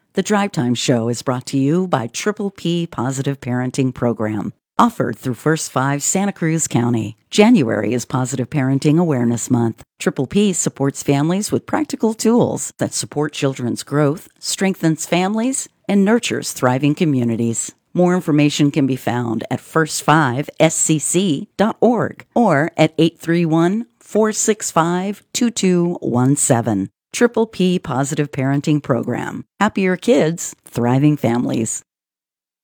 The Drive Time Show is brought to you by Triple P Positive Parenting Program, offered through First 5 Santa Cruz County. January is Positive Parenting Awareness Month. Triple P supports families with practical tools that support children's growth, strengthens families, and nurtures thriving communities. More information can be found at first5scc.org or at 831-465-2217. Triple P Positive Parenting Program. Happier kids, thriving families.